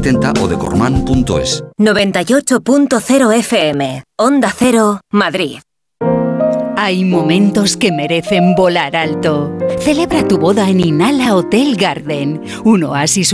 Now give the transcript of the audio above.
70 o decorman.es. 98.0 FM, Onda Cero, Madrid. Hay momentos que merecen volar alto. Celebra tu boda en Inhala Hotel Garden, un oasis